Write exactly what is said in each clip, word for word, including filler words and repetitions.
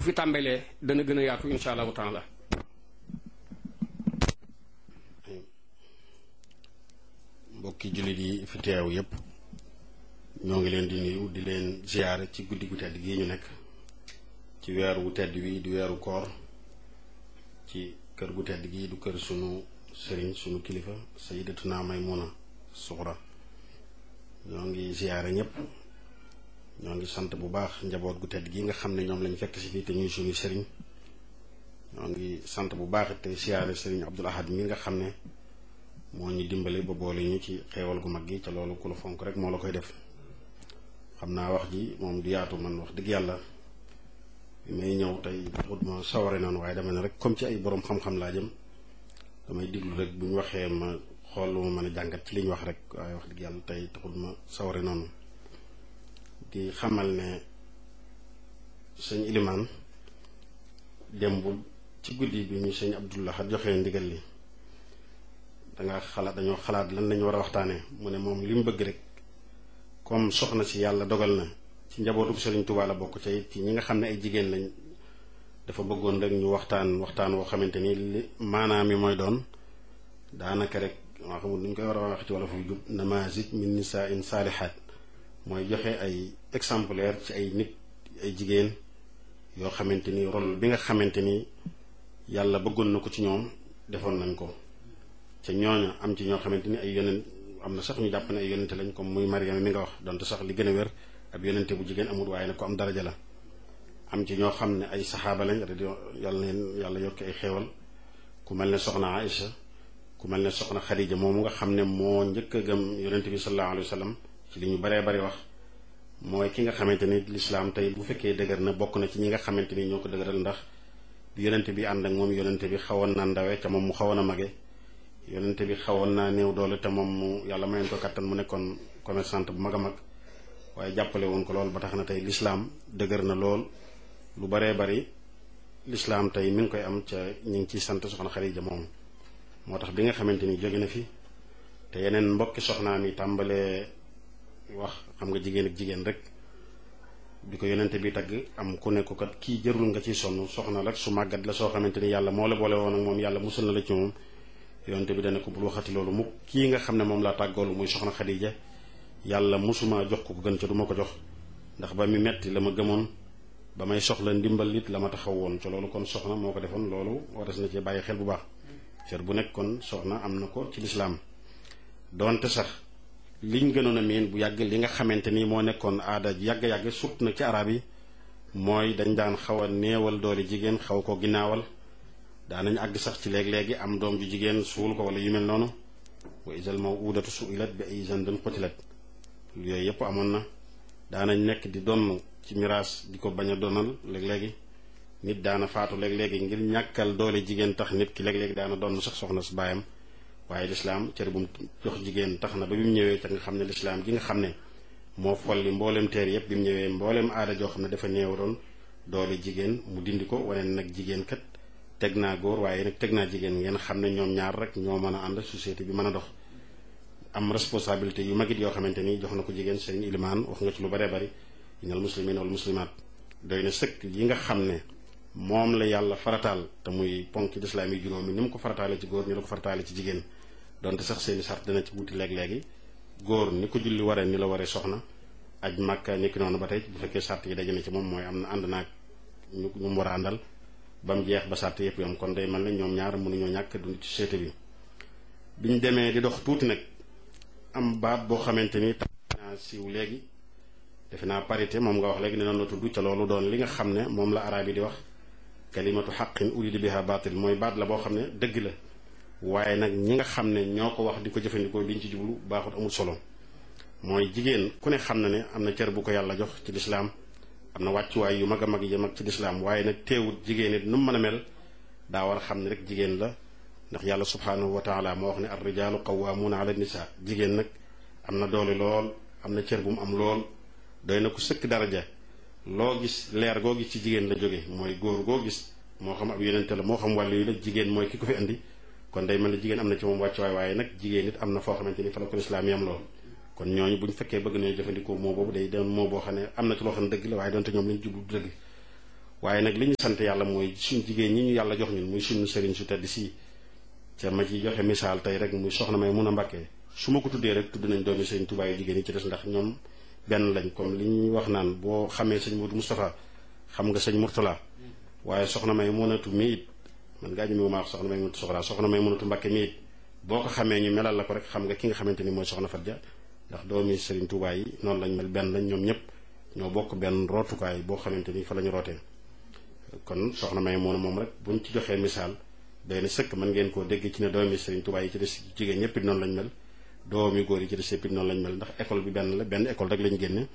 fi tàmbalee dana gën a yaatu insha allahu taala. mbokki jullit yi fi teew yépp ñoo ngi leen di nuyu di leen ziyaare ci guddi gu tedd gii ñu nekk ci weeru wu tedd wi di weeru koor ci kër gu tedd gii du kër sunu sëriñ sunu kilifa sayyidatuna Maymuna Suxra. ñoo ngi ziyaare ñëpp ñoo ngi sant bu baax njaboot gu tedd gi nga xam ne ñoom lañ fekk si fii te ñuy suñu sëriñ. ñoo ngi sant bu baax te ziyaare sëriñ Abdul Ahad mi nga xam ne moo ñu dimbale ba boole ñu ci xeewal gu mag gi ca loolu ku la fonk rek moo la koy def. xam naa wax ji moom du yaatu, man wax dëgg yàlla bi may ñëw tey taxut ma saware noonu, waaye dama ne rek comme ci ay borom xam-xam laa jëm damay diglu rek bu ñu waxee ma xool lu ma mën a jàngat ci li ñu wax rek, waaye wax dëgg yàlla tey taxut ma saware noonu. di xamal ne sëñ Ilimaan démb ci guddi bi ñu sëñ Abdul Ahad joxee ndigal li danga xalaat dañoo xalaat lan lañu war a waxtaanee. mu ne moom li mu bëgg rek comme soxna si yàlla dogal na ci njabootu Sëriñ Tuubaa la bokk ca it ci ñi nga xam ne ay jigéen lañ, dafa bëggoon rek ñu waxtaan waxtaan woo xamante ni li maanaam mi mooy doon daanaka rek maa xamul nu ñu koy war a wax ci wala fu jub namaazij min nisaa'in saalihaat, mooy joxe ay exemplaire ci ay nit ay jigéen yoo xamante ni rôle bi nga xamante ni yàlla bëggoon na ko ci ñoom defoon nañ ko. ca ñooña am ci ñoo xamante ni ay yonent am na sax ñu jàpp ne ay yonente lañ, comme muy Mariama mi nga wax, donte sax li gën a wér ab yonente bu jigéen amul, waaye nag ko am daraja la. am ci ñoo xam ne ay saxaaba lañ yàlla neen yàlla yokki ay xeewal, ku mel ne soxna Aïcha, ku mel ne soxna Xadija moomu nga xam ne moo njëkk a gëm yonente bi sallallahu alayhi wa sallam ci li ñu baree bari wax. mooy ki nga xamante ni lislaam tey bu fekkee dëgër na bokk na ci ñi nga xamante ni ñoo ko dëgëral, ndax bi yonente bi ànd ak moom yonente bi xawoon naa ndawe te moom mu xawoon a mage, yonente bi xawoon naa néew doole te moom mu yàlla mayoon ko kattan mu nekkoon commerçante bu mag a mag, waaye jàppale woon ko lool ba tax na tey lislaam dëgër na lool. lu baree bari lislaam tey mi ngi koy am ca ñu ngi ciy sant soxna Xadija moom. moo tax bi nga xamante ni jóge na fi te yeneen mbokki soxnaam yi tàmbalee wax, xam nga jigéen ak jigéen rek, bi ko yonente bi tagg am ku ne ko kat kii jërul nga ciy sonn, soxna la su màggat la soo xamante ni yàlla moo la boole woon ak moom, yàlla musul na la ci moom. yonente bi dana ko bul waxati loolu mukk, kii nga xam ne moom laa tàggoolu muy soxna Xadija yàlla musuma jox ko ko gën ca du ma ko jox, ndax ba mi metti la ma gëmoon, ba may soxla ndimbal it la ma taxaw woon ca loolu. kon soxna moo ko defoon, loolu waras na ci bàyyi xel bu baax. cër bu nekk kon soxna am na ko ci lislaam. donte sax liñ gënoon a miin bu yàgg li nga xamante ni moo nekkoon aada yàgg-yàgg surtout nag ci arab yi, mooy dañ daan xaw a néewal doole jigéen, xaw ko ginnaawal. daanañ àgg sax ci léeg-léegi am doom ju jigéen suul ko wala yu mel noonu. wa izal maw'udatu su'ilat bi ayyi dhanbin qutilat, yooyu yëpp amoon na. daanañ nekk di donn ci miraas di ko bañ a donal léeg-léegi. nit daana faatu léeg-léegi ngir ñàkkal doole jigéen tax nit ki léeg-léegi daana donn sax soxna su baayam. waaye lislaam cër bu mu jox jigéen tax na ba bi mu ñëwee ca nga xam ne lislaam gi nga xam ne moo folli mboolem teer yëpp, bi mu ñëwee mboolem aada joo xam ne dafa néewaroon doole jigéen mu dindi ko, wane nag jigéen kat teg naa góor waaye nag teg naa jigéen, ngeen xam ne ñoom ñaar rek ñoo mën a ànd, société bi mën a dox. am responsabilité yu magit yoo xamante ni jox na ko jigéen. sëriñ Ilimaan wax nga ci lu baree bari, innal muslimiina wal muslimaat, doy na sëkk yi nga xam ne moom la yàlla farataal te muy ponk lislaam yi juróomi ni mu ko farataale ci góor ñu la ko farataale ci jigéen. donte sax seeni sart dana ci wuti léeg-léegi, góor ni ko julli waree ni la waree soxna, aj Makka ni ki noonu ba tey bu fekkee sart yi daje na ci moom mooy am na ànd naag ñu ñu mu war a àndal ba mu jeex ba sart yëpp yom. kon day mel ne ñoom ñaar mënuñoo ñàkk dund ci société bi. biñ demee di dox tuuti nag am baat boo xamante ni tax naa siiw léegi, defe naa parité moom nga wax léegi ne noonu la tudd, ca loolu doon li nga xam ne moom la araab yi di wax kalimatu xaqin urida biha baatil, mooy baat la boo xam ne dëgg la, waaye nag ñi nga xam ne ñoo ko wax di ko jëfandikoo liñ ci jublu baaxut, amul solo. mooy jigéen ku ne xam na ne am na cër bu ko yàlla jox ci lislaam, am na wàccuwaay yu mag a mag yi mag ci lislaam, waaye nag teewut jigéen it nu mu mën a mel daa war a xam ne rek jigéen la. ndax yàlla subhaanahu wa taala moo wax ne ar rijaalu qawwaamuuna ala nisaa, jigéen nag am na doole lool, am na cër bu mu am lool, doy na ko sëkk daraja. loo gis leer goo gis ci jigéen la jóge, mooy góor goo gis moo xam ab yonente la moo xam wàllu yi la, jigéen mooy ki ko fi indi. kon day mel ne jigéen am na ci moom wàccuwaay, waaye nag jigéen it am na foo xamante ni fa la ko lislaam yam lool. kon ñooñu buñ fekkee bëgg nañu jëfandikoo moo boobu day doon moo boo xam ne am na ci loo xam ne dëgg la, waaye doonte ñoom lañ jublu dëgg. waaye nag li ñu sant yàlla mooy suñ jigéen ñi ñu yàlla jox ñun muy suñu sëriñ su tedd si ca ma ci joxe misaal tey rek muy soxna may mun a Mbàkke su ma ko tuddee rek tudd nañ doomi sëriñ Tuubaa yu jigéen yi ci des ndax ñoom benn lañ comme li ñuy wax naan boo xamee sëñ Modou Moustapha xam nga sëñ Mourtala waaye soxna may munatu mi it man ngaa ñëme maa wax soxna may munatu soxla soxna may munatu Mbàkke mi it boo ko xamee ñu melal la ko rek xam nga ki nga xamante ni mooy soxna Fatja ndax doomi sëriñ Tuubaa yi noonu lañ mel benn lañ ñoom ñëpp ñoo bokk benn rootukaay boo xamante ni fa la ñu rootee kon soxna may moona moom rek buñ ci joxee misaal doy na sëkk mën ngeen koo dégg ci ne doomi sëriñ Tuubaa yi ci des jigéen ñëpp it noonu lañ mel doomi góor yi ci des yëpp it noonu lañ mel ndax école bi benn la benn école rek lañ génne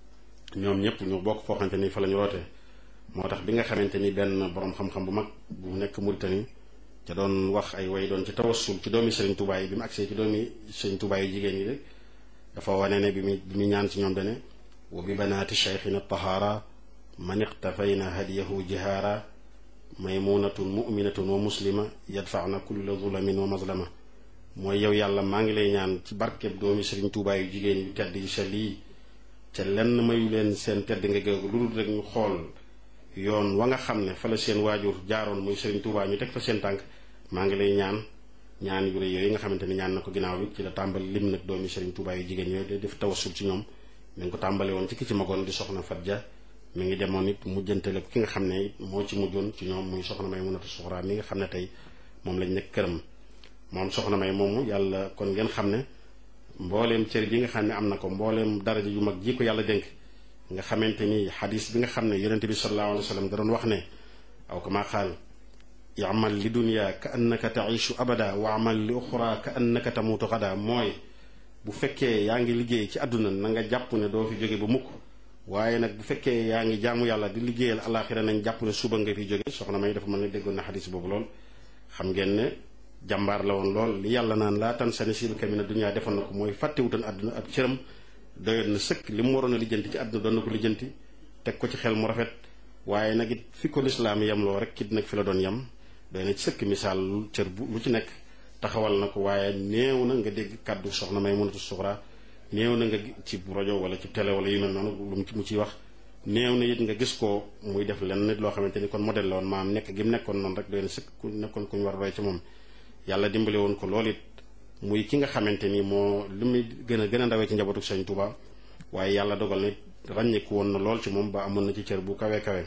ñoom ñëpp ñu bokk foo xamante ni fa la ñu rootee moo tax bi nga xamante ni benn borom xam-xam bu mag bu nekk Mauritanie ca doon wax ay way doon ci tawassul ci doomi sëriñ Tuubaa yi bi mu agsee ci doomi sëriñ Tuubaa yu jigéen yi rek dafa wane ne bi mu bi mu ñaan ci ñoom dane wa bi banaati cheikhina tahaara man iqtafayna hadiyahu jihaara maymunatun muminatun wa muslima yadfaana kulla zulamin wa mazlama mooy yow yàlla maa ngi lay ñaan ci barkeb doomi sëriñ Tuubaa yu jigéen yu tedd yu sell yi ca lenn mayu leen seen tedd nga géegu lu dul rek ñu xool yoon wa nga xam ne fa la seen waajur jaaroon muy sëriñ Tuubaa ñu teg fa seen tànk maa ngi lay ñaan ñaan yu rëy yooyu nga xamante ni ñaan na ko ginnaaw bi ci la tàmbali lim nag doomi sëriñ Tuubaa yu jigéen yooyu day def tawassul ci ñoom mi ngi ko tàmbale woon ci ki ci magoon di soxna Fatja mi ngi demoon it mujjantale ki nga xam ne it moo ci mujjoon ci ñoom muy soxna may munatu suxraa mi nga xam ne tey moom lañ nekk këram moom soxna may moomu yàlla kon ngeen xam ne mbooleem cër bi nga xam ne am na ko mbooleem daraja yu mag ji ko yàlla dénk nga xamante ni xadis bi nga xam ne yonente bi sallallahu alayhi wa sallam da doon wax ne aw kama qaal yamal li dunya ka annaka taishu abada wa amal li uxra ka annaka tamutu xada mooy bu fekkee yaa ngi liggéey ci àdduna na nga jàpp ne doo fi jóge ba mukk waaye nag bu fekkee yaa ngi jaamu yàlla di liggéeyal alaxira nañ jàpp ne suba nga fi jóge soxna may dafa mën ne déggoon na xadis boobu lool xam ngeen ne jàmbaar la woon lool li yàlla naan laa tan sa nasiibaka mina dunya defoon na ko mooy fàttewutoon àdduna ab cëram doyoon na sëkk li mu waroon a lijjanti ci àdduna doon na ko lijjanti teg ko ci xel mu rafet waaye nag it fi ko lislaam yem loo rek it nag fi la doon yem doy na ci sëkk misaal cër bu lu ci nekk taxawal na ko waaye néew na nga dégg kàddu soxna may munatu suxraa néew na nga ci rajo wala ci télé wala yu mel noonu lu mu ciy wax néew na it nga gis ko muy def lenn nit loo xamante ni kon modèle la woon maam nekk gi mu nekkoon noonu rek doy na sëkk ku nekkoon ku ñu war a roy ci moom yàlla dimbale woon ko loolu it muy ki nga xamante ni moo li muy gën a gën a ndawee ci njabootu Sëriñ Tuubaa waaye yàlla dogal nit ràññeeku woon na lool ci moom ba amoon na ci cër bu kawe kawe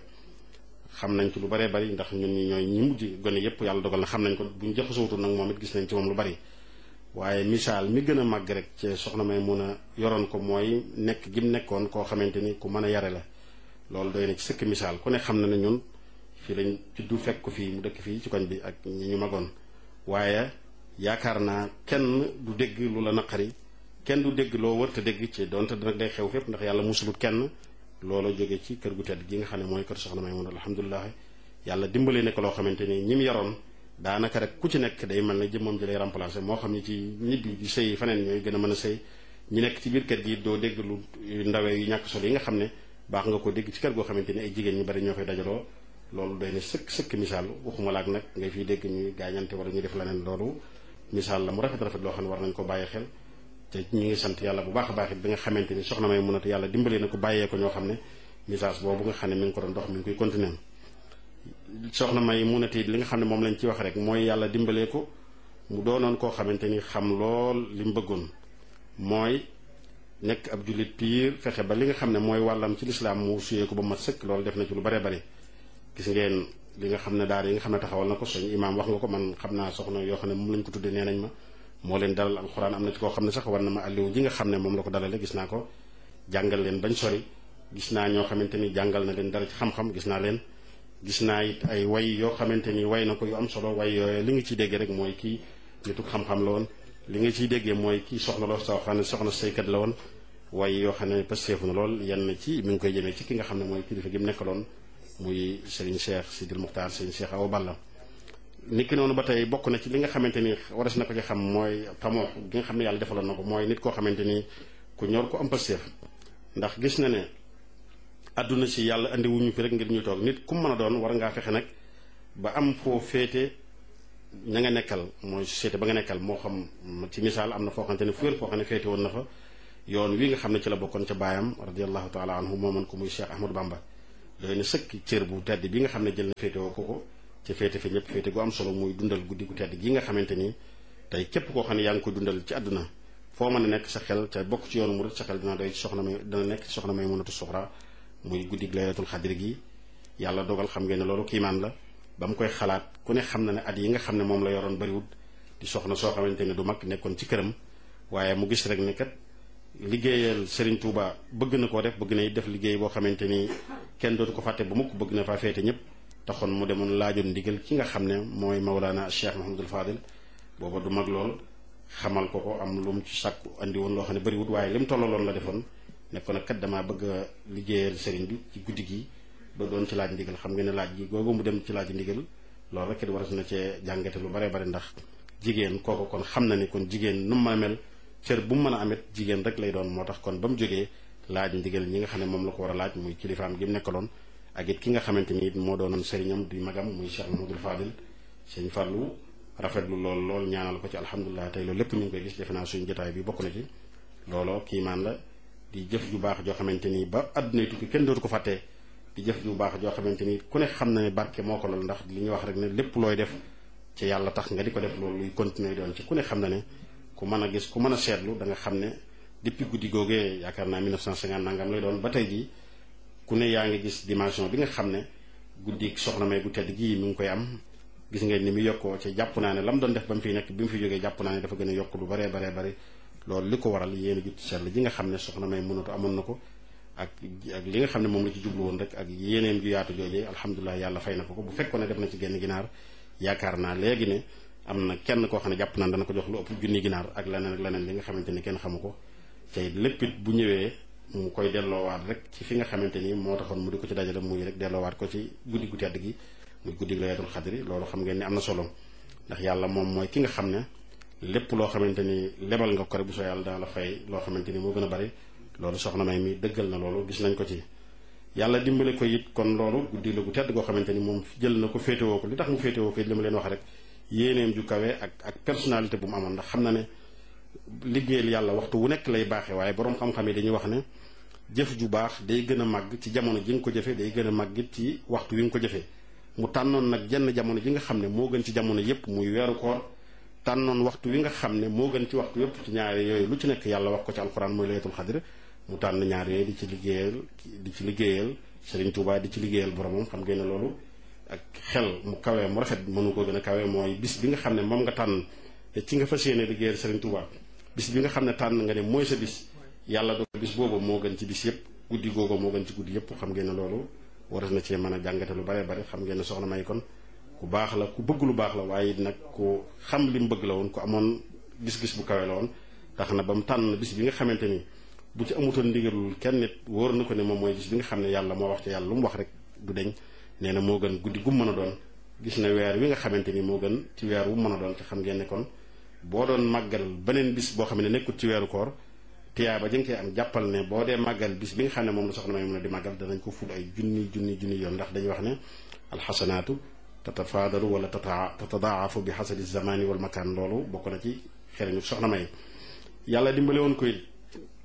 xam nañ ci lu baree bari ndax ñun ñi ñooy ñi mujj gone yépp yàlla dogal na xam nañ ko buñ jaxasootul nag moom it gis nañ ci moom lu bari waaye misaal mi gën a màgg rek ci soxna may mun a yoroon ko mooy nekk gi mu nekkoon koo xamante ni ku mën a yare la loolu doy na ci sëkk misaal ku ne xam na ne ñun fii lañ juddu fekk ko fii mu dëkk fii ci koñ bi ak ñi ñu magoon waaye yaakaar naa kenn du dégg lu la naqari kenn du dégg loo wërta dégg ci donte nag day xew fépp ndax yàlla musulut kenn loolu jóge ci kër gu tedd gi nga xam ne mooy kër soxna may mun alhamdulilah yàlla dimbalee ne ko loo xamante ni ñi mu yaroon daanaka rek ku ci nekk day mel ne jëmmam ji lay remplacé moo xam ni ci ñibbi di sëy faneen ñooy gën a mën a sëy ñi nekk ci biir kër gi doo dégg lu ndawee yu ñàkk solo yi nga xam ne baax nga ko dégg ci kër goo xamante ni ay jigéen ñu bari ñoo fay dajaloo loolu doy na sëkk sëkk misaal waxuma laak nag ngay fiy dégg ñuy gaañante wala ñuy def leneen loolu misaal la mu rafet rafet loo xam ne war nañ ko bàyyi xel te ñu ngi sant yàlla bu baax a baax it bi nga xamante ni soxna may mun a yàlla dimbali na ko bàyyee ko ñoo xam ne message boobu nga xam ne mi ngi ko doon dox mi ngi koy continuer soxna may mun a li nga xam ne moom lañ ci wax rek mooy yàlla dimbalee ko mu doonoon koo xamante ni xam lool li mu bëggoon mooy nekk ab jullit piir fexe ba li nga xam ne mooy wàllam ci lislaam mu suyee ko ba mat sëkk loolu def na ci lu bare bare gis ngeen li nga xam ne daara yi nga xam ne taxawal na ko suñu imaam wax nga ko man xam naa soxna yoo xam ne moom lañ ko tuddee nee nañ ma moo leen dalal alxuraan am na ci koo xam ne sax war na ma àlliwu ji nga xam ne moom la ko dalale gis naa ko jàngal leen bañ sori gis naa ñoo xamante ni jàngal na leen dara ci xam-xam gis naa leen gis naa it ay way yoo xamante ni way na ko yu am solo way yooyu li nga ciy déggee rek mooy kii nitu xam-xam la woon li nga ciy déggee mooy kii soxna la soo xam ne soxna saykat la woon way yoo xam ne pasteefu na lool yenn ci mi ngi koy jëmee ci ki nga xam ne mooy kilifa gi mu nekkaloon muy Serigne Cheikh Sidil Muxtaar Serigne Cheikh Awa Balla niki noonu ba tey bokk na ci li nga xamante ni waras na ko ci xam mooy tamoo gi nga xam ne yàlla defaloon na ko mooy nit koo xamante ni ku ñor ko am pasteef ndax gis na ne àdduna si yàlla andi wuñu fi rek ngir ñu toog nit ku mën a doon war ngaa fexe nag ba am foo féete ña nga nekkal mooy société ba nga nekkal moo xam ci misaal am na foo xamante ne fu wér foo xam ne féete woon na fa yoon wi nga xam ne ci la bokkoon ca baayam radiallahu taala anhu mooman ko muy Cheikh Ahmadou Bamba doy na sëkk cër bu tedd bi nga xam ne jël na féetewoo ko ko ca féete fi ñëpp féete gu am solo muy dundal guddi gu tedd gi nga xamante ni tey képp koo xam ne yaa ngi ko dundal ci àdduna foo mën a nekk sa xel te bokk ci yoonu murid sa xel dina doy ci soxna may dina nekk ci soxna may mënatu soxra muy guddi laylatul xadri gi yàlla dogal xam ngeen ne loolu kiimaan la ba mu koy xalaat ku ne xam na ne at yi nga xam ne moom la yoroon bariwut di soxna soo xamante ne du mag nekkoon ci këram waaye mu gis rek ne kat liggéeyal Serigne Touba bëgg na koo def bëgg na def liggéey boo xamante ni kenn dootu ko fàtte ba mukk bëgg na faa féete ñëpp taxoon mu demoon laajoon ndigal ki nga xam ne mooy Mawlana Cheikh Mahamadul Fadil booba du mag lool xamal ko ko am lu mu ci sàkku andi woon loo xam ne bariwut waaye li mu tollaloon la defoon nekkoon nag kat damaa bëgg a liggéeyal Serigne bi ci guddi gi ba doon ci laaj ndigal xam nga ne laaj gi googu mu dem ci laaj ndigal loolu rek it waras na cee jàngate lu bare bare ndax jigéen kooku kon xam na ni kon jigéen nu mu mën a mel cër bu mu mën a amit jigéen rek lay doon moo tax kon ba mu jógee laaj ndigal ñi nga xam ne moom la ko war a laaj muy kilifaam gi mu nekkaloon ak it ki nga xamante ni it moo doonoon sëriñam di magam muy Cheikh Mahamadul Fadil sëñ Fallou rafetlu lool lool ñaanal ko ci alhamdulilah tey loolu lépp ñu ngi koy gis defe naa suñu jotaay bi bokk na ci looloo kiimaan la di jëf ju baax joo xamante ni ba àdduna tukki kenn dootu ko fàttee di jëf ju baax joo xamante ni ku ne xam na ne barke moo ko lool ndax li ñuy wax rek ne lépp looy def ci yàlla tax nga di ko def loolu luy continuer doon ci ku ne xam na ne ku mën a gis ku mën a seetlu da nga xam ne depuis guddi googee yaakaar naa mille neuf cent cinquante nangam lay doon ba tey jii ku ne yaa ngi gis dimension bi nga xam ne guddi soxna may gu tedd gii mi ngi koy am gis ngeen ni mu yokkoo ci jàpp naa ne la mu doon def ba mu fiy nekk bi mu fi jógee jàpp naa ne dafa gën a yokk lu baree baree bari loolu li ko waral yéen a jut seetlu ji nga xam ne soxna may mënatu amoon na ko ak ak li nga xam ne moom la ci jublu woon rek ak yéeneem ju yaatu joojee alhamdulilah yàlla fay na ko ko bu fekkoon ne def na ci genn ginaar yaakaar naa léegi ne am na kenn koo xam ne jàpp naan dana ko jox lu ëpp junni ginaar ak leneen ak leneen li nga xamante ni kenn xamu ko tey léppit bu ñëwee mu koy delloowaat rek ci fi nga xamante ni moo taxoon mu di ko ci dajale muy rek delloowaat ko ci guddi gu tedd gi muy guddi laylatul xadri loolu xam ngeen ni am na solo ndax yàlla moom mooy ki nga xam ne lépp loo xamante ni lebal nga ko rek bu soo yàlla dana la fay loo xamante ni moo gën a bari loolu soxna may mi dëggal na loolu gis nañ ko ci yàlla dimbale ko it kon loolu guddi la gu tedd goo xamante ni moom jël na ko féetewoo ko li tax mu féetewoo ko it li ma leen wax rek yéeneem ju kawe ak ak personnalité bu mu amoon ndax xam na ne liggéeyal yàlla waxtu wu nekk lay baaxee waaye boroom xam-xam yi dañuy wax ne jëf ju baax day gën a màgg ci jamono ji nga ko jëfee day gën a màgg it ci waxtu wi nga ko jëfee mu tànnoon nag jenn jamono ji nga xam ne moo gën ci jamono yépp muy weeru koor tànnoon waxtu wi nga xam ne moo gën ci waxtu yépp ci ñaari yooyu lu ci nekk yàlla wax ko ci alxuraan mooy laylatul xadr mu tànn ñaar yooyu di ci liggéeyal di ci liggéeyal Serigne Touba di ci liggéeyal boromam xam ngeen ne loolu ak xel mu kawee mu rafet mënu ko gën a kawee mooy bis bi nga xam ne moom nga tànn te ci nga fas yéene liggéeyal Serigne Touba bis bi nga xam ne tànn nga ne mooy sa bis yàlla do bis boobu moo gën ci bis yépp guddi googu moo gën ci guddi yépp xam ngeen ne loolu waras na cee mën a jàngate lu bare bare xam ngeen ne soxna may kon ku baax la ku bëgg lu baax la waaye nag ku xam li mu bëgg la woon ku amoon gis-gis bu kawe la woon tax na ba mu tànn bis bi nga xamante ni bu ci amutoon ndigalul kenn nit wóor na ko ne moom mooy bis bi nga xam ne yàlla moo wax ci yàlla lu mu wax rek du deñ nee na moo gën guddi gu mën a doon gis na weer wi nga xamante ni moo gën ci weer wu mën a doon te xam ngeen ne kon boo doon màggal beneen bis boo xam ne nekkut ci weeru koor tiyaaba jëng koy am jàppal ne boo dee màggal bis bi nga xam ne moom la soxna may mën a di màggal danañ ko ful ay junni junni junni yoon ndax dañuy wax ne alxasanaatu tatafaadalu wala tata tatadaafu bi xasadi zamani wal makaan loolu bokk na ci xereñu soxna may yàlla dimbale woon ko it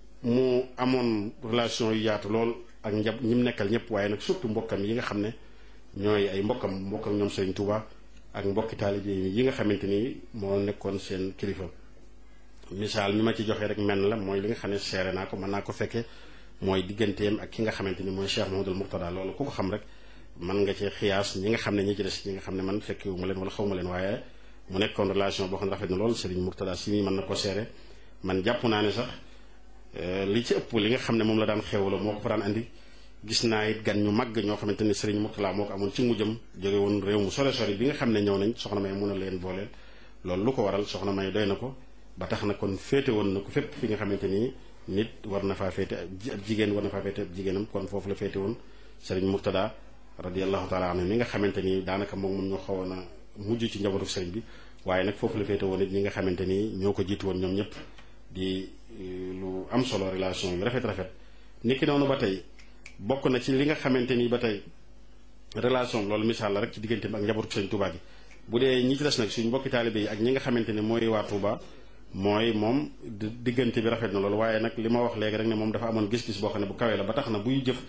mu amoon relation yu yaatu lool ak njab ñi mu nekkal ñëpp waaye nag surtout mbokkam yi nga xam ne ñooy ay mbokkam mbokkam ñoom Serigne Touba ak mbokki taalibe yi nga xamante ni moo nekkoon seen kilifa misaal mi ma ci joxee rek menn la mooy li nga xam ne seere naa ko mën naa ko fekke mooy digganteem ak ki nga xamante ni mooy Cheikh Mahamadul Murtada loolu ku ko xam rek mën nga ci xiyaas ñi nga xam ne ñi ci des ñi nga xam ne man fekkewu ma leen wala xaw ma leen waaye mu nekkoon relation boo xam ne rafet na lool Serigne Murtada si mi mën na ko seere man jàpp naa ne sax li ci ëpp li nga xam ne moom la daan xew la moo ko fa daan andi gis naa it gan ñu màgg ñoo xamante ni Serigne Murtada moo ko amoon ci mujjam jóge woon réew mu sore sori bi nga xam ne ñëw nañ soxna may mun a leen booleel loolu lu ko waral soxna may doy na ko ba tax na kon féete woon na ko fépp fi nga xamante ni nit war na faa féete ab jigéen war na faa féete ab jigéenam kon foofu la féete woon Serigne Murtada radiyallahu taala anhu mi nga xamante ni daanaka moom moom ñoo xawoon a mujj ci njabootu Serigne bi waaye nag foofu la féete woon it ñi nga xamante ni ñoo ko jiitu woon ñoom ñëpp di lu am solo relation yu rafet rafet niki noonu ba tey bokk na ci li nga xamante ni ba tey relation loolu misaal la rek ci diggante ak njabootu Serigne Touba gi bu dee ñi ci des nag suñu mbokki taalibe yi ak ñi nga xamante ni mooy waa Touba mooy moom diggante bi rafet na loolu waaye nag li ma wax léegi rek ne moom dafa amoon gis-gis boo xam ne bu kawee la ba tax na buy jëf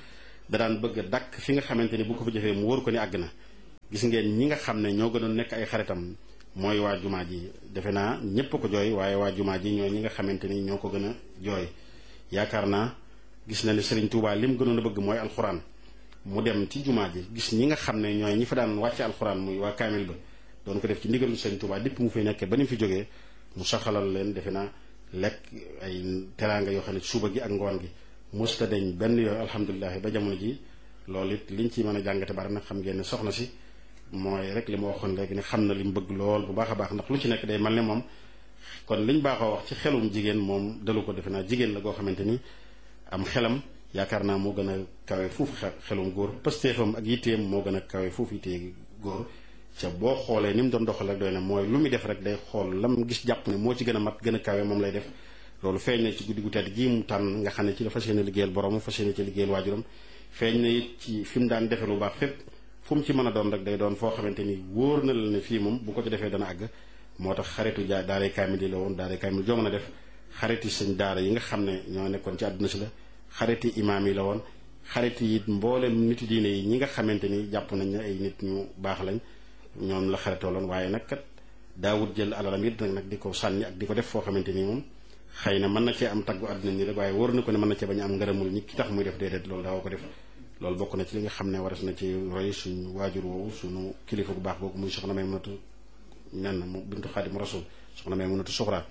da daan bëgg a dàkk fi nga xamante ni bu ko fa jëfee mu wóor ko ni àgg na. gis ngeen ñi nga xam ne ñoo gënoon nekk ay xaritam mooy waa jumaa ji defe naa ñépp ko jooy waaye waa jumaa ji ñooy ñi nga xamante ni ñoo ko gën a jooy. yaakaar naa gis na ne Serigne Touba lim gënoon a bëgg mooy alxuraan mu dem ci jumaa ji gis ñi nga xam ne ñooy ñi fa daan wàcce alxuraan muy waa kaamil ba doon ko def ci ndigalu Serigne Touba dipp mu fi nekkee ba ni mu fi jógee mu saxalal leen defe naa lekk ay teraanga yoo xam ne suba gi ak ngoon gi musta deñ benn yooyu alhamdulilah ba jamono ji loolu it liñ ci mën a jàngate bari nag xam ngeen ne soxna si mooy rek li ma waxoon léegi ne xam na li mu bëgg lool bu baax a baax ndax lu ci nekk day mel ne moom kon liñ baaxoo wax ci xelum jigéen moom dalu ko defe naa jigéen la goo xamante ni am xelam yaakaar naa moo gën a kawe foofu xelum góor pëstéefam ak yitteem moo gën a kawe foofu yittee góor ca boo xoolee ni mu doon doxal rek doy na mooy lu muy def rek day xool lam gis jàpp ne moo ci gën a mat gën a kawe moom lay def loolu feeñ na ci guddi gu tedd gii mu tànn nga xam ne ci la fas yéene liggéeyal borom fas yéene ci liggéeyal waajuram feeñ na it ci fi mu daan defe lu baax fépp fu mu ci mën a doon rek day doon foo xamante ni wóor na la ne fii moom bu ko ci defee dana àgg moo tax xaritu ja daaray kaamil yi la woon daaray kaamil joo mën a def xariti sëñ daara yi nga xam ne ñoo nekkoon ci àdduna si la xariti imaam yi la woon xariti it mboolem niti diine yi ñi nga xamante ni jàpp nañ ne ay nit ñu baax lañ ñoom la xaritoo loon waaye nag kat daawut jël alalam it nag nag di ko sànni ak di ko def foo xamante ni moom xëy na mën na cee am taggu àdduna ni rek waaye wóor na ko ne mën na cee bañ a am ngërëmul ñi ki tax muy def déedéet loolu daaw ko def loolu bokk na ci li nga xam ne waras na ci roy suñu waajur woowu suñu kilifa bu baax boobu muy soxna may mënatu nen mu bintu xaadim rasul soxna may mënatu suxraa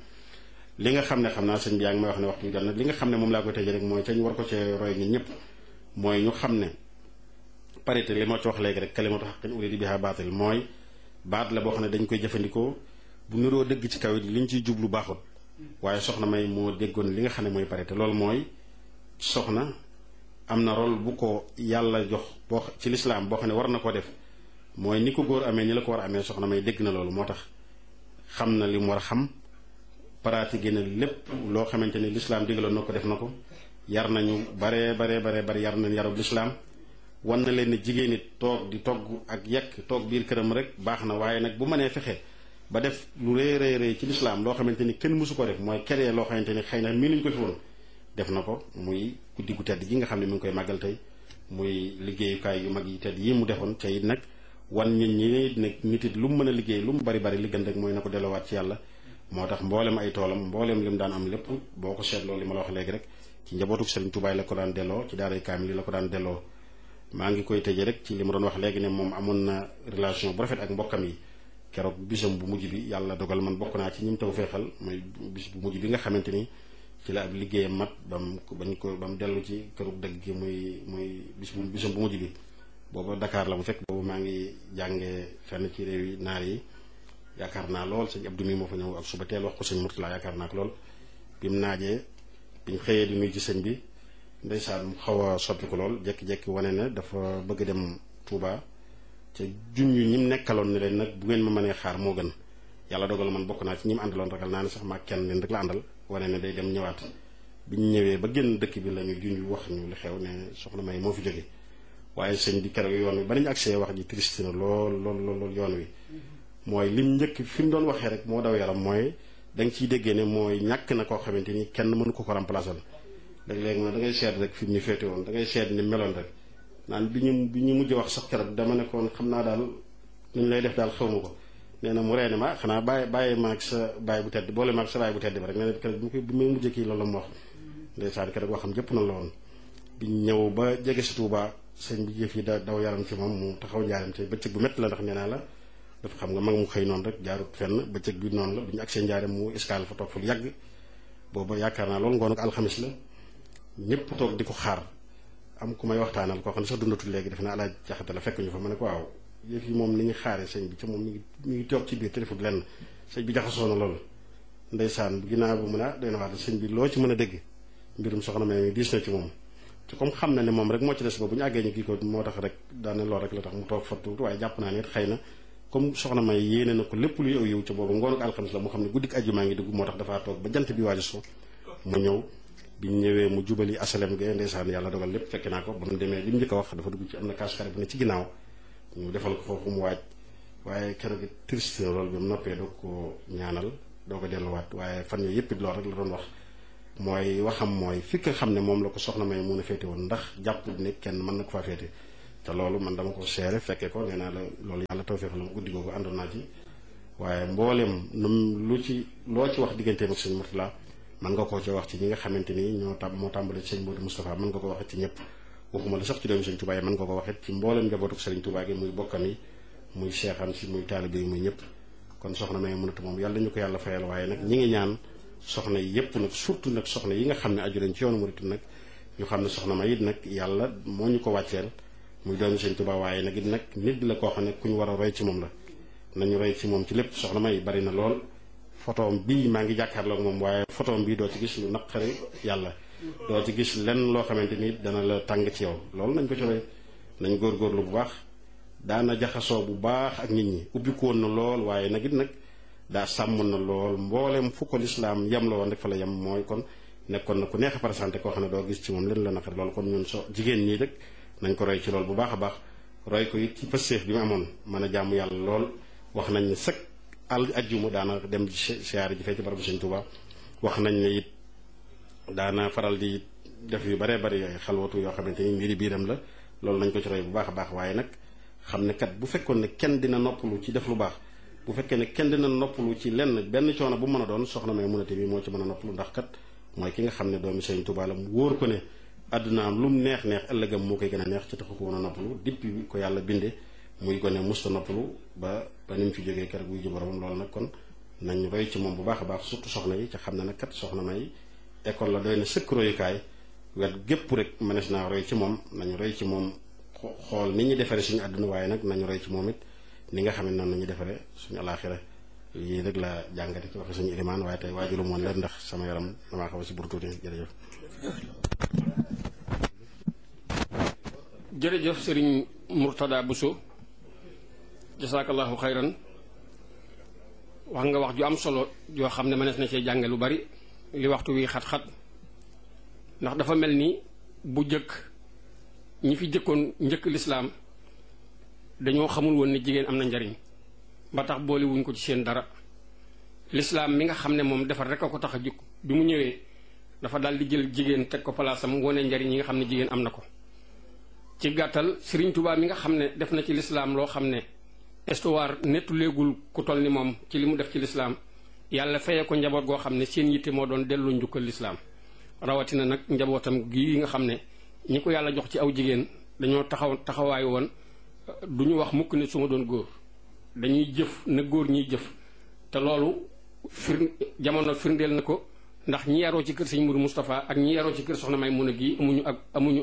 li nga xam ne xam naa sëñ bi yaa ngi may wax ne waxtu bi jot na li nga xam ne moom laa koy tëjee rek mooy te ñu war ko cee roy ñun ñëpp mooy ñu xam ne parité li ma ci wax léegi rek kalimatu haqqin urida biha baatil mooy baat la boo xam ne dañ koy jëfandikoo bu niroo dëgg ci kaw it li ñu ciy jublu baaxul waaye soxna may moo déggoon li nga xam ne mooy parité loolu mooy soxna am na rôle bu ko yàlla jox boo ci lislaam boo xam ne war na ko def mooy ni ko góor amee ni la ko war a amee soxna may dégg na loolu moo tax xam na li mu war a xam pratiqué na lépp loo xamante ni lislaam digaloon na ko def na ko yar nañu baree baree baree bari yar nañ yarub lislaam wan na leen ne jigéen it toog di togg ak yekk toog biir këram rek baax na waaye nag bu mënee fexe ba def lu rëy rëy rëy ci lislaam loo xamante ni kenn mësu ko def mooy keree loo xamante ni xëy na mii nuñ ko fi woon def na ko muy guddi gu tedd gi nga xam ne mi ngi koy màggal tey muy liggéeyukaay yu mag yi tedd yi mu defoon ca it nag wan nit ñi nag nit it lu mu mën a liggéey lu mu bari bari li gën rek mooy na ko delluwaat ci yàlla moo tax mboolem ay toolam mboolem li mu daan am lépp boo ko seetloo li ma la wax léegi rek ci njabootu Serigne Touba la ko daan delloo ci daaray kaamil la ko daan delloo maa ngi koy tëjee rek ci li ma doon wax léegi ne moom amoon na relation bu rafet ak mbokkam yi keroog bisam bu mujj bi yàlla dogal man bokk naa ci ñi mu taw feexal mooy bis bu mujj bi nga xamante ni ci la ab liggéeyam mat ba mu bañ ko ba mu dellu ci këru dëgg gi muy muy bis bu bisam bu mujj bi booba Dakar la mu fekk boobu maa ngi jàngee fenn ci réew yi naar yi yaakaar naa lool sëñ Abdou mi moo fa ñëw ak suba teel wax ko sëñ Murtala yaakaar naa ko lool bi mu naajee bi ñu xëyee di nuyu ci sëñ bi ndeysaan mu xaw a soppi ko lool jékki-jékki wane ne dafa bëgg dem Touba ca junj ñi mu nekkaloon ne leen nag bu ngeen ma mënee xaar moo gën yàlla dogal man bokk naa ci ñi mu àndaloon ragal naa ne sax maa kenn leen rek la àndal wane ne day dem ñëwaat bi ñu ñëwee ba génn dëkk bi la ñu junj wax ñu li xew ne soxna May moo fi jóge waaye sëñ bi keroog yoon wi ba nañu agsee wax ji triste na lool lool lool yoon wi mooy lim njëkk fi mu doon waxee rek moo daw yaram mooy da nga ciy déggee ne mooy ñàkk na koo xamante ni kenn mënu ko ko remplacer léeg-léeg ma da ngay seet rek fi mu ñu féete woon da ngay seet ni meloon rek naan bi ñu bi ñu mujj wax sax keroog dama nekkoon xam naa daal nuñ lay def daal xaw ma ko nee na mu reene ma xanaa bàyyi bàyyi ma ak sa bàyyi bu tedd boole ma ak sa bàyyi bu tedd ba rek nee na keroog bi bi may mujjee kii loolu la mu wax ndeysaan keroog waxam jëpp na la woon bi ñëw ba jege si Touba sëñ bi jëf yi da daw yaram ci moom mu taxaw njaaram te bëccëg bu métti la ndax nee naa la dafa xam nga mag mu xëy noonu rek jaarut fenn bëccëg bi noonu la bi ñu agsee njaaram mu escale fa toog fa lu yàgg booba yaakaar naa loolu ngoon ak alxamis la ñëpp toog di ko xaar am ku may waxtaanal koo xam ne sax dundatul léegi def naa alaaj jaxate la fekk ñu fa ma ne ko waaw yëf yi moom ni ñu xaaree sëñ bi ca moom mi ngi mi ngi toog ci biir te defut lenn sëñ bi jaxasoo na loolu ndeysaan ginnaaw bu mun a doy na waat sëñ bi loo ci mën a dégg mbirum soxna May diis na ci moom te comme xam na ne moom rek moo ci des ba bu ñu àggee ñu kii ko moo tax rek daane lool rek la tax mu toog fa tuuti waaye jàpp naa ne it xëy na comme soxna May yéene na ko lépp luy aw yiw ca boobu ngoonu alxamis la mu xam ne guddik àjjuma ngi dugg moo tax dafaa toog ba jant bi waaju so mu ñëw bi ñu ñëwee mu jubali asalem ge ndeysaan yàlla dogal lépp fekk naa ko ba mu demee li mu njëkk a wax dafa dugg ci am na kaas xare bu ne ci ginnaaw ñu defal ko foofu mu waaj waaye keroog it triste loolu bi mu noppee doo ko ñaanal doo ko delluwaat waaye fan yooyu yëpp it loolu rek la doon wax mooy waxam mooy fi nga xam ne moom la ko soxna may mun a féete woon ndax jàpp ne kenn mën na ko faa féete te loolu man dama ko seere fekkee ko nee naa la loolu yàlla tawfeex la ma guddi googu àndoon naa ci waaye mboolem num lu ci loo ci wax digganteem ak sëñ Murtala mën nga koo ci wax ci ñi nga xamante ni ñoo tam moo tàmbale ci sëñ Modou Moustapha mën nga ko waxee ci ñëpp waxuma la sax ci doomu sëñ Touba yi mën nga ko waxee ci mboolem njabootu sëriñ Touba gi muy bokkam yi muy seexam si muy taalibe yi muy ñëpp kon soxna may mënatu moom yàlla ñu ko yàlla fayal waaye nag ñi ngi ñaan soxna yi yëpp nag surtout nag soxna yi nga xam ne aju lañ ci yoonu murit nag ñu xam ne soxna may it nag yàlla moo ñu ko wàcceel muy doomu sëñ Touba waaye nag it nag nit la koo xam ne ku ñu war a roy ci moom la nañu roy ci moom ci lépp soxna may bari na lool photoom bii maa ngi jàkkaarloog moom waaye photoom bii doo ci gis lu naqari yàlla doo ci gis lenn loo xamante ni dana la tàng ci yow loolu nañ ko ci roy nañ góorgóorlu bu baax daana jaxasoo bu baax ak nit ñi ubbi ko woon na lool waaye nag it nag daa sàmm na lool mboolem fu ko lislaam yem la woon rek fa la yem mooy kon nekkoon na ku neex a présenté koo xam ne doo gis ci moom leen la naqari lool kon ñun so jigéen ñii rek nañ ko roy ci lool bu baax a baax roy ko it ci pëstéef bi mu amoon mën a jàmm yàlla lool wax nañ ne sëg al ajjuma daana dem siyaare ji fee ci barabu Sëñ Tuubaa wax nañ ne it daana faral di def yu baree bari ay xalwatu yoo xamante ni mbiri biiram la loolu nañ ko ci roy bu baax a baax waaye nag xam ne kat bu fekkoon ne kenn dina noppalu ci def lu baax bu fekkee ne kenn dina noppalu ci lenn benn coono bu mën a doon soxna may munate bi moo ci mën a noppalu ndax kat mooy ki nga xam ne doomi Sëñ Tuubaa la mu wóor ko ne àdduna am lu mu neex neex ëllëgam moo koy gën a neex ci taxu ko woon a noppalu depuis ko yàlla binde muy gone musta noppalu ba ba ni mu fi jógee keroog buy ji boromam loolu nag kon nañ roy ci moom bu baax a baax surtout soxna yi ca xam ne nag kat soxna may école la doy na sëkk royukaay wet gépp rek mënees naa roy ci moom nañu roy ci moom xool ni ñu defaree suñu àdduna waaye nag nañu roy ci moom it ni nga xam ne noonu nañu defaree suñu alaaxira lii rek la jàngate ci waxe suñu ilimaan waaye tey waajulu moon leen ndax sama yaram damaa xaw a si bur tuuti jërëjëf jërëjëf sëriñ Murtada Bousso jasaakallahu xayran wax nga wax ju am solo yoo xam ne mënees na cee jànge lu bari li waxtu wi xat-xat ndax dafa mel ni bu jëkk ñi fi jëkkoon njëkk lislaam dañoo xamul woon ni jigéen am na njariñ ba tax boole wuñ ko ci seen dara lislaam mi nga xam ne moom defar rek a ko tax a jukk bi mu ñëwee dafa daal di jël jigéen teg ko palaasam wone njariñ yi nga xam ne jigéen am na ko ci gàttal Sëriñ Tuubaa mi nga xam ne def na ci lislaam loo xam ne histoire nettu léegul ku toll ni moom ci li mu def ci lislaam yàlla feye ko njaboot goo xam ne seen yitte moo doon delloo njukkal lislaam rawatina nag njabootam gii nga xam ne ñi ko yàlla jox ci aw jigéen dañoo taxaw taxawaay woon du ñu wax mukk ne su ma doon góor dañuy jëf na góor ñiy jëf te loolu fir jamono firndeel na ko ndax ñi yaroo ci kër sëñ Mourou Moustapha ak ñi yaroo ci kër soxna May mun a gii amuñu ak amuñu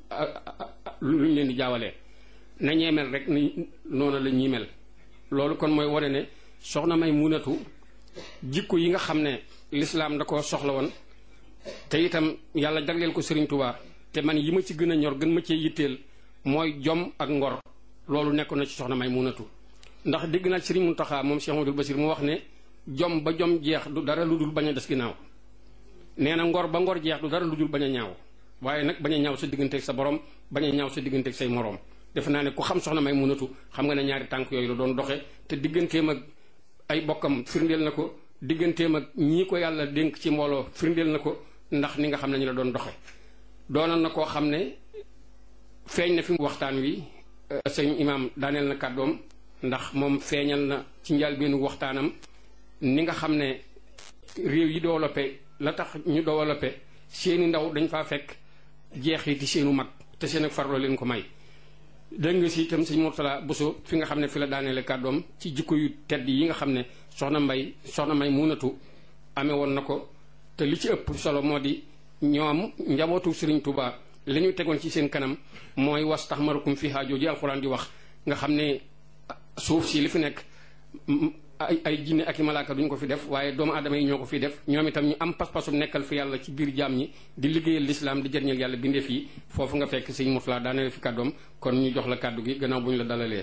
luñ leen di jaawalee na ñee mel rek ni noonu la ñuy mel loolu kon mooy wane ne soxna May munatu jikko yi nga xam ne lislaam da ko soxla woon te itam yàlla jagleel ko Sëriñ Tuubaa te man yi ma ci gën a ñor gën ma cee yitteel mooy jom ak ngor loolu nekkoon na ci soxna May munatu ndax dégg naa Sëriñ Muntaxa moom Cheikh Amadou Bassir mu wax ne jom ba jom jeex du dara lu dul bañ a des ginnaaw nee na ngor ba ngor jeex du dara lu dul bañ a ñaaw waaye nag bañ a ñaaw sa digganteeg sa borom bañ a ñaaw sa digganteeg say moroom defe naa ne ku xam soxna May munatu xam nga ne ñaari tànk yooyu la doon doxe te digganteem ak ay bokkam firndeel na ko digganteem ak ñii ko yàlla dénk ci mbooloo firndeel na ko ndax ni nga xam ne ñu la doon doxe doonoon na koo xam ne feeñ na fi waxtaan wi sëñ imaam daaneel na kàddoom ndax moom feeñal na ci njëlbéenu waxtaanam ni nga xam ne réew yi développé la tax ñu développé seeni ndaw dañ faa fekk jeexiti seenu mag te seen ak farloo leen ko may dégg nga si itam sëñ Murtada Bousso fi nga xam ne fi la daaneele kàddoom ci jikko yu tedd yi nga xam ne soxna Mbay soxna May munatu amee woon na ko te li ci ëpp solo moo di ñoom njabootu Sëriñ Tuubaa li ñu tegoon ci seen kanam mooy was tax marukum fi haajoo ji alxuraan di wax nga xam ne suuf si li fi nekk ay ay jinne ak i malaaka duñ ko fi def waaye doomu aadama yi ñoo ko fi def ñoom itam ñu am pas-pasum nekkal fi yàlla ci biir jaam ñi di liggéeyal lislaam di jëriñal yàlla bindeef yi foofu nga fekk sëñ Murtada daaneel fi kàddoom kon ñu jox la kàddu gi gannaaw bu ñu la dalalee.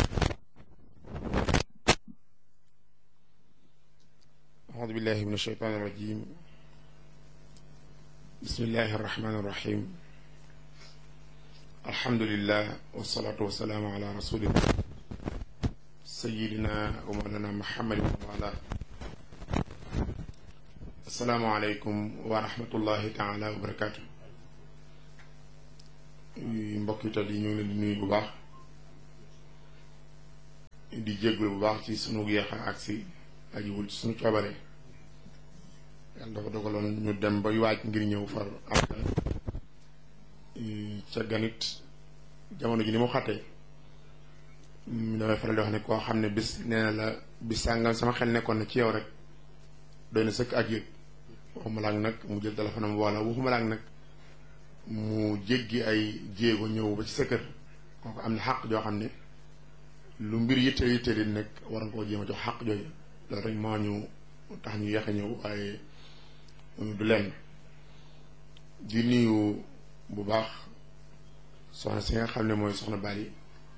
aoudu billahi min ashaytaan irrajim bismillahi arrahmani irrahim alhamdulillah wasalaatu wasalaamu ala rasulillah sayidina wa mawlana muhammadin wa ala asalaamaaleykum wa rahmatullahi taala wa barakaatu. mbokk yi tey ñu ngi leen di nuyu bu baax di jégalu bu baax ci sunu yéex a agsi ajiwul ci sunu coobare yàlla dafa dogaloon ñu dem bay waaj ngir ñëw far am ca ganit jamono ji ni mu xattee damay faral di wax ne koo xam ne bis nee na la bis sàngam sama xel nekkoon na ci yow rek doy na sëkk ak yëg waxuma laak nag mu jël téléphone am wala waxuma laak nag mu jéggi ay jéego ñëw ba ci sa kër kooku am na xàq joo xam ne lu mbir yitte yitte li nekk war nga koo jéem a jox xàq jooju loolu rek moo ñu tax ñu yeex a ñëw waaye du lenn di nuyu bu baax soxna si nga xam ne mooy soxna Bali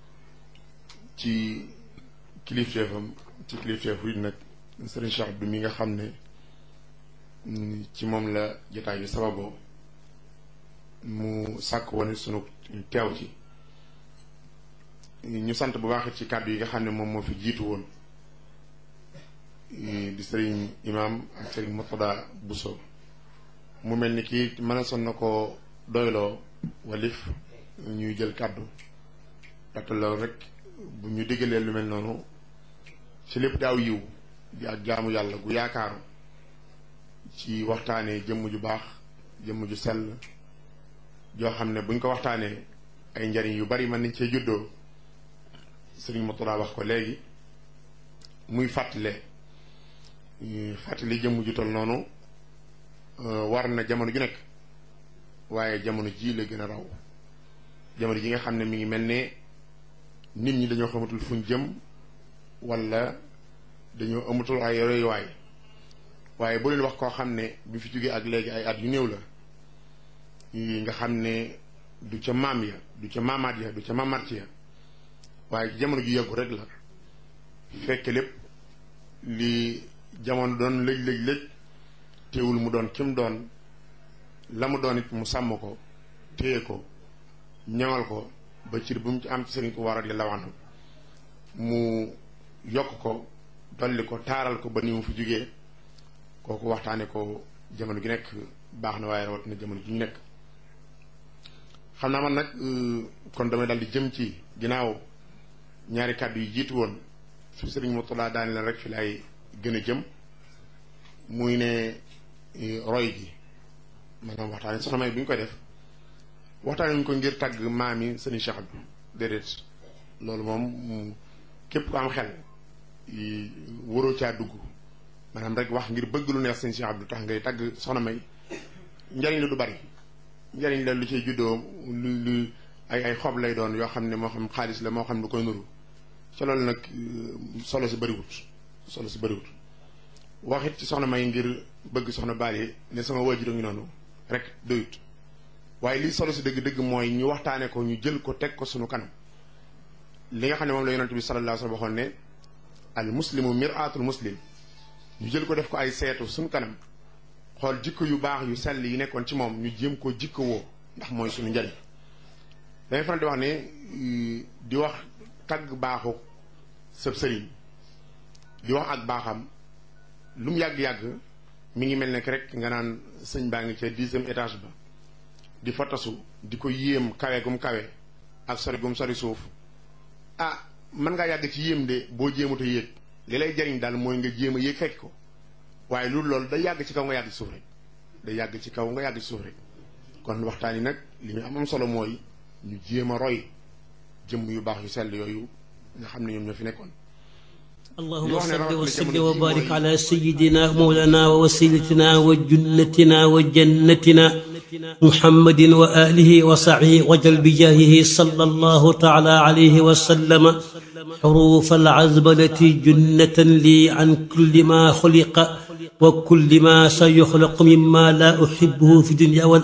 ci kilifteefam ci kilifteefu it nag Serigne Cheikh Abdou mi nga xam ne ci moom la jotaay bi sababoo mu sàkk woon sunu teew ci ñu sant bu baax ci kàddu yi nga xam ne moom moo fi jiitu woon di sëriñ imam ak sëriñ Murtada Bousso mu mel ni kii mën a son na ko doyloo walif ñuy jël kàddu ndaxte loolu rek bu ñu diggalee lu mel noonu ci lépp daaw yiw di ak jaamu yàlla gu yaakaaru ci waxtaanee jëmm ju baax jëmm ju sell joo xam ne buñ ko waxtaanee ay njariñ yu bari mën nañ cee juddoo sëriñ Murtada wax ko léegi muy fàttale fàttali jëmm ju tol noonu war na jamono ju nekk waaye jamono ji la gën a raw jamono ji nga xam ne mi ngi mel ne nit ñi dañoo xamatul fuñ jëm wala dañoo amatul ay royuwaay waaye boo leen wax koo xam ne bi fi jógee ak léegi ay at yu néew la nga xam ne du ca maam ya du ca maamaat ya du ca maamaat ya waaye jamono ju yàggu rek la fekk lépp li jamono doon lëj lëj lëj teewul mu doon kim doon la mu doon it mu sàmm ko téye ko ñaŋal ko ba cir bu mu ci am ci sëriñ ko waral yàlla wax na mu yokk ko dolli ko taaral ko ba ni mu fi jógee kooku waxtaane ko jamono gi nekk baax na waaye rawat na jamono ji ñu nekk xam naa man nag kon damay daal di jëm ci ginnaaw ñaari kàddu yi jiitu woon su sëriñ Murtada daane leen rek fi laay gën a jëm muy ne roy gi maanaam waxtaane soxna May bu ñu koy def waxtaane ñu ko ngir tàgg maam yi sëriñ Cheikh Abdou déedéet loolu moom képp ko am xel waroo caa dugg maanaam rek wax ngir bëgg lu neex sëriñ Cheikh Abdou tax ngay tàgg soxna May njariñ la du bari njariñ la lu cay juddoo lu lu ay ay xob lay doon yoo xam ne moo xam xaalis la moo xam lu koy nuru ca loolu nag solo si bëriwut solo si bëriwut waxit ci soxna May ngir bëgg soxna Bali ne sama waajur ngi noonu rek doyut waaye lii solo si dëgg-dëgg mooy ñu waxtaane ko ñu jël ko teg ko sunu kanam li nga xam ne moom la yonent bi sallallahu alayhi wa sallam waxoon ne al muslimu mir'atul muslim ñu jël ko def ko ay seetu sunu kanam xool jikko yu baax yu sell yi nekkoon ci moom ñu jéem koo jikko woo ndax mooy sunu njariñ dangay faral di wax ne di wax tagg baaxu sëb sëriñ di wax ak baaxam lu mu yàgg-yàgg mi ngi mel ne rek nga naan sëñ baa ngi ca dixième étage ba di fa tasu di ko yéem kawe gum kawe ak sori gum sori suuf ah mën ngaa yàgg ci yéem de boo jéemut a yéeg li lay jariñ daal mooy nga jéem a yéeg fekk ko waaye loolu loolu day yàgg ci kaw nga yàgg ci suuf rek day yàgg ci kaw nga yàgg ci suuf rek kon waxtaan yi nag li ñu am am solo mooy ñu jéem a roy jëmm yu baax yu sell yooyu nga xam ne ñoom ñoo fi nekkoon allahumma salli wa sallim wa barik ala sayyidina mawlana wa wasilatina wa junnatina wa jannatina muhammadin wa alihi wa sahbihi wajal bi jaahihi sallallahu taala alayhi wa sallam حروف العزبلة جنة لي عن كل ما خلق وكل ما سيخلق مما لا أحبه في الدنيا